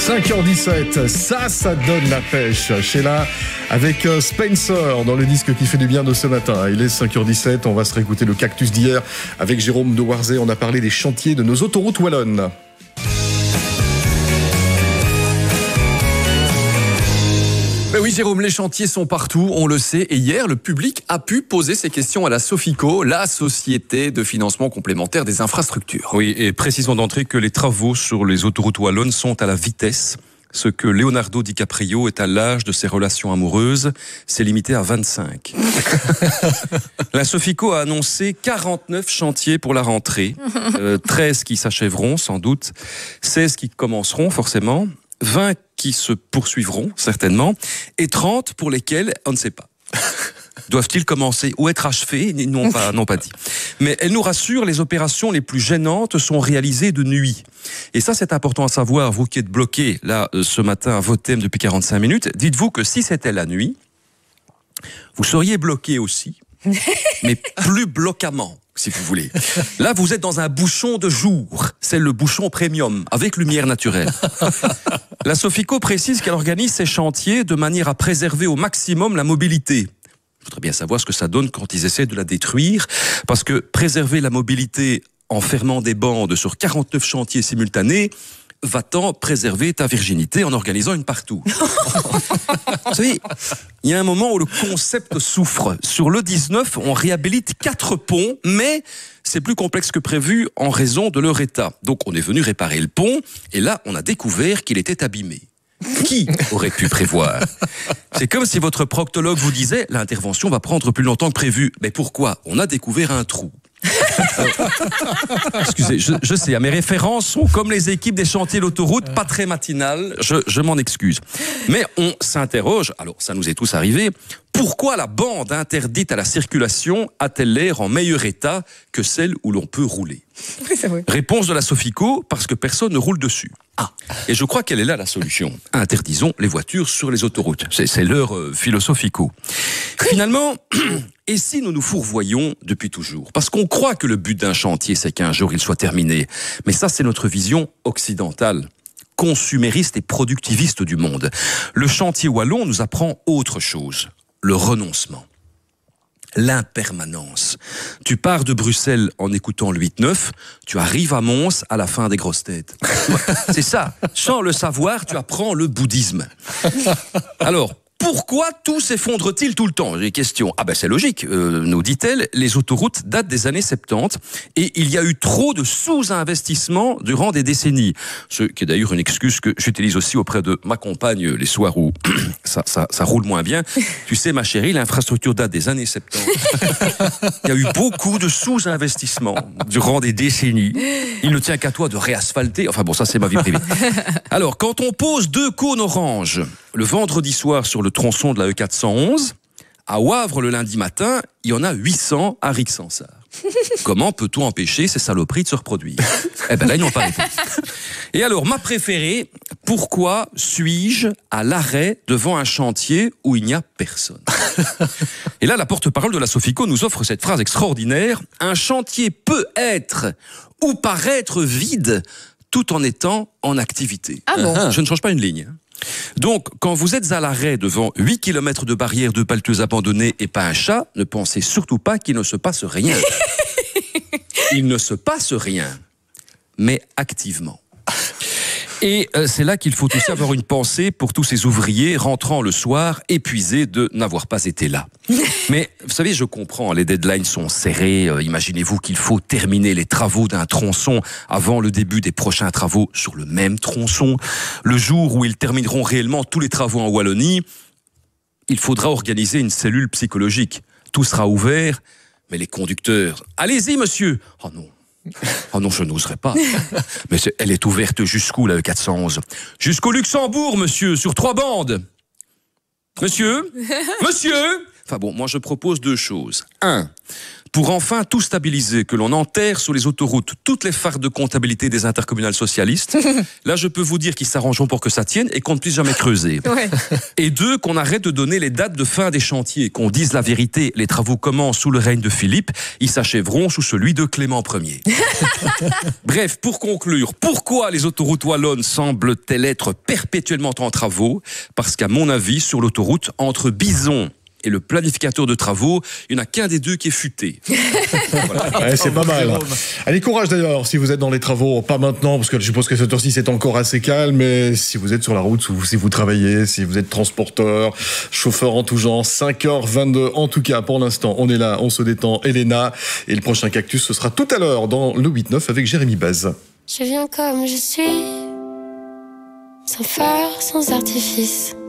5h17, ça donne la pêche. Sheila avec Spencer dans le disque qui fait du bien de ce matin. Il est 5h17, on va se réécouter le cactus d'hier avec Jérôme de Warzé. On a parlé des chantiers de nos autoroutes wallonnes. Ben oui, Jérôme, les chantiers sont partout, on le sait. Et hier, le public a pu poser ses questions à la Sofico, la Société de financement complémentaire des infrastructures. Oui, et précisons d'entrée que les travaux sur les autoroutes wallonnes sont à la vitesse. Ce que Leonardo DiCaprio est à l'âge de ses relations amoureuses, c'est limité à 25. La Sofico a annoncé 49 chantiers pour la rentrée. 13 qui s'achèveront, sans doute. 16 qui commenceront, forcément. 20 qui se poursuivront, certainement, et 30 pour lesquels on ne sait pas. Doivent-ils commencer ou être achevés? Non pas dit. Mais elle nous rassure, les opérations les plus gênantes sont réalisées de nuit. Et ça, c'est important à savoir, vous qui êtes bloqués, là, ce matin, à votre thème depuis 45 minutes, dites-vous que si c'était la nuit, vous seriez bloqué aussi, mais plus bloquamment, si vous voulez. Là, vous êtes dans un bouchon de jour. C'est le bouchon premium, avec lumière naturelle. La Sofico précise qu'elle organise ses chantiers de manière à préserver au maximum la mobilité. Je voudrais bien savoir ce que ça donne quand ils essaient de la détruire, parce que préserver la mobilité en fermant des bandes sur 49 chantiers simultanés, va-t-en préserver ta virginité en organisant une partout? Vous savez, il y a un moment où le concept souffre. Sur le 19, on réhabilite 4 ponts, mais c'est plus complexe que prévu en raison de leur état. Donc on est venu réparer le pont, et là on a découvert qu'il était abîmé. Qui aurait pu prévoir? C'est comme si votre proctologue vous disait « l'intervention va prendre plus longtemps que prévu ». Mais pourquoi? On a découvert un trou. Excusez, je sais, mes références sont comme les équipes des chantiers d'autoroute, pas très matinales, je m'en excuse. Mais on s'interroge, alors ça nous est tous arrivé, pourquoi la bande interdite à la circulation a-t-elle l'air en meilleur état que celle où l'on peut rouler? Oui, c'est vrai. Réponse de la Sofico, parce que personne ne roule dessus. Ah, et je crois qu'elle est là la solution. Interdisons les voitures sur les autoroutes. C'est leur philosophico. Finalement, et si nous nous fourvoyons depuis toujours? Parce qu'on croit que le but d'un chantier, c'est qu'un jour il soit terminé. Mais ça, c'est notre vision occidentale, consumériste et productiviste du monde. Le chantier wallon nous apprend autre chose. Le renoncement. L'impermanence. Tu pars de Bruxelles en écoutant le 8-9, tu arrives à Mons à la fin des grosses têtes. C'est ça. Sans le savoir, tu apprends le bouddhisme. Alors, pourquoi tout s'effondre-t-il tout le temps? J'ai question. Ah ben c'est logique, nous dit-elle, les autoroutes datent des années 70 et il y a eu trop de sous-investissements durant des décennies. Ce qui est d'ailleurs une excuse que j'utilise aussi auprès de ma compagne les soirs où ça roule moins bien. Tu sais ma chérie, l'infrastructure date des années 70. Il y a eu beaucoup de sous-investissements durant des décennies. Il ne tient qu'à toi de réasphalter. Enfin bon, ça c'est ma vie privée. Alors, quand on pose 2 cônes oranges le vendredi soir sur le tronçon de la E411, à Wavre le lundi matin, il y en a 800 à Rixensart. Comment peut-on empêcher ces saloperies de se reproduire? Eh ben là, ils n'ont pas répondu. Et alors, ma préférée, pourquoi suis-je à l'arrêt devant un chantier où il n'y a personne? Et là, la porte-parole de la Sofico nous offre cette phrase extraordinaire. Un chantier peut être ou paraître vide tout en étant en activité. Ah bon? Je ne change pas une ligne. Donc, quand vous êtes à l'arrêt devant 8 km de barrières de pelleteuses abandonnées et pas un chat, ne pensez surtout pas qu'il ne se passe rien. Il ne se passe rien, mais activement. Et c'est là qu'il faut aussi avoir une pensée pour tous ces ouvriers rentrant le soir épuisés de n'avoir pas été là. Mais vous savez, je comprends, les deadlines sont serrées. Imaginez-vous qu'il faut terminer les travaux d'un tronçon avant le début des prochains travaux sur le même tronçon. Le jour où ils termineront réellement tous les travaux en Wallonie, il faudra organiser une cellule psychologique. Tout sera ouvert, mais les conducteurs... Allez-y, monsieur! Oh non. Oh non, je n'oserais pas. Mais elle est ouverte jusqu'où, la E411? Jusqu'au Luxembourg, monsieur, sur 3 bandes. Monsieur? Monsieur? Enfin bon, moi je propose 2 choses. 1. Pour enfin tout stabiliser, que l'on enterre sur les autoroutes toutes les phares de comptabilité des intercommunales socialistes, là je peux vous dire qu'ils s'arrangeront pour que ça tienne et qu'on ne puisse jamais creuser. Ouais. Et 2, qu'on arrête de donner les dates de fin des chantiers, qu'on dise la vérité, les travaux commencent sous le règne de Philippe, ils s'achèveront sous celui de Clément Ier. Bref, pour conclure, pourquoi les autoroutes wallonnes semblent-elles être perpétuellement en travaux? Parce qu'à mon avis, sur l'autoroute, entre Bison et le planificateur de travaux, il n'y en a qu'un des deux qui est futé. Voilà. Ouais, c'est pas mal. Allez, courage d'ailleurs si vous êtes dans les travaux, pas maintenant, parce que je suppose que cette heure-ci c'est encore assez calme, mais si vous êtes sur la route, si vous travaillez, si vous êtes transporteur, chauffeur en tout genre, 5h22 en tout cas pour l'instant, on est là, on se détend, Elena, et le prochain Cactus ce sera tout à l'heure dans le 8-9 avec Jérémy Baz. Je viens comme je suis, sans phare, sans artifice.